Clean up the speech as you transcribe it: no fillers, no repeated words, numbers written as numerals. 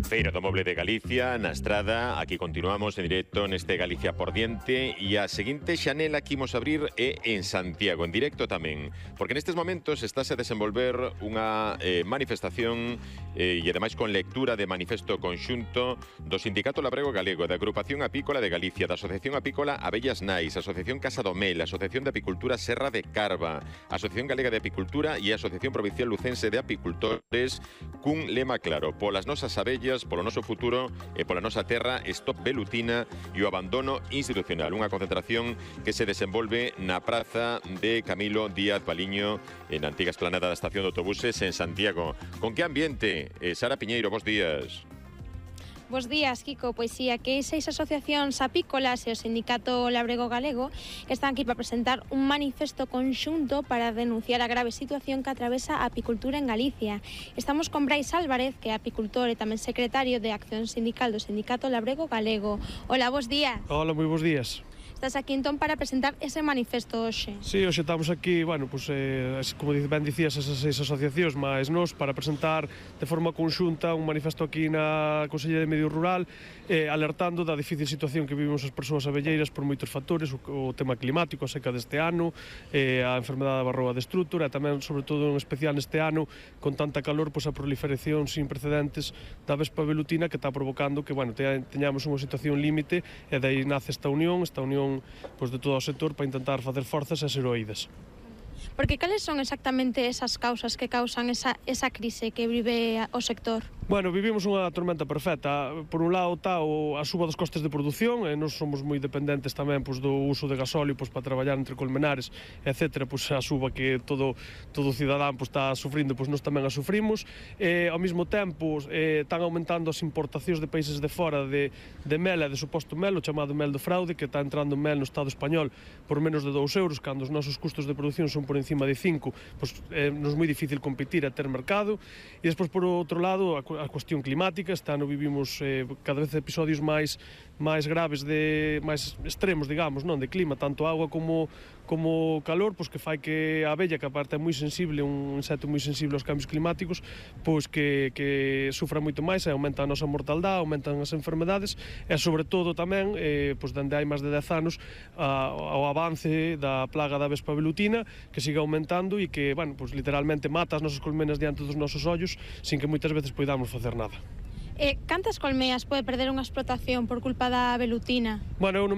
Feira do Moble de Galicia, na Estrada. Aquí continuamos en directo neste Galicia por diante. E a seguinte xanela que imos abrir é en Santiago, en directo tamén. Porque nestes momentos estáse a desenvolver unha manifestación e ademais con lectura de manifesto conxunto do Sindicato Labrego Galego, da Agrupación Apícola de Galicia, da Asociación Apícola Abellas Nais, Asociación Casa do Mel, Asociación de Apicultura Serra de Carva, Asociación Galega de Apicultura e Asociación Provincial Lucense de Apicultores, cun lema claro: polas nosas abellas, polo noso futuro e pola nosa terra, stop velutina e o abandono institucional. Unha concentración que se desenvolve na praza de Camilo Díaz Baliño, na antiga esplanada da estación de autobuses en Santiago. Con que ambiente? Sara Piñeiro, bos días. Bos días, Kiko. Pois sí, aquí 6 asociacións apícolas e o Sindicato Labrego Galego que están aquí para presentar un manifesto conxunto para denunciar a grave situación que atravesa a apicultura en Galicia. Estamos con Brais Álvarez, que é apicultor e tamén secretario de Acción Sindical do Sindicato Labrego Galego. Hola, bos días. Hola, moi bos días. Estás aquí entón para presentar ese manifesto hoxe. Sí, hoxe estamos aquí, bueno, pues, como ben dicías, esas 6 asociacións máis nós para presentar de forma conxunta un manifesto aquí na Consellería de Medio Rural, alertando da difícil situación que vivimos as persoas abelleiras por moitos factores, o tema climático, a seca deste ano, a enfermedade da varroa destrutora, e tamén, sobre todo, en especial neste ano, con tanta calor, pues, a proliferación sin precedentes da vespa velutina que está provocando que, bueno, teñamos unha situación límite, e dai nace esta unión pues, de todo o sector para intentar facer forzas e ser oídas. Porque cales son exactamente esas causas que causan esa crise que vive o sector? Bueno, vivimos unha tormenta perfecta. Por un lado está a suba dos costes de produción, e nós somos moi dependentes tamén pues, do uso de gasóleo pues, para traballar entre colmenares, etc. Pues, a suba que todo cidadán pues, está sufrindo, pues, nós tamén a sufrimos. Ao mesmo tempo, están aumentando as importacións de países de fora de mel e de suposto mel, o chamado mel do fraude, que está entrando mel no Estado español por menos de 2 euros, cando os nosos custos de produción son por encima de 5, pues, nos é moi difícil competir e ter mercado. E despois, por outro lado, a cuestión climática. Este ano vivimos cada vez episodios máis graves, máis extremos, digamos, non, de clima, tanto agua como calor, pois que fai que a abella, que aparte é moi sensible, un insecto moi sensible aos cambios climáticos, pois que sufra moito máis e aumenta a nosa mortaldade, aumentan as enfermedades e, sobre todo, tamén, pois dende hai máis de 10 anos, ao avance da plaga da vespa velutina, que sigue aumentando e que, bueno, pois literalmente mata as nosas colmenas diante dos nosos ollos, sin que moitas veces poidamos facer nada. Cantas colmeas pode perder unha explotación por culpa da velutina? Bueno, eu non